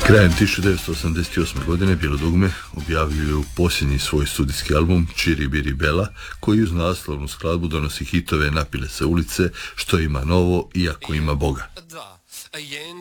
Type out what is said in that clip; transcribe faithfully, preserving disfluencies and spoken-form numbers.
Krajem tisuću devetsto osamdeset osme. godine Bjelodugme objavljuju posljednji svoj studijski album Čiri Biri Bela, koji uz naslovnu skladbu donosi hitove Napile se ulice, Što ima novo, Iako ima Boga.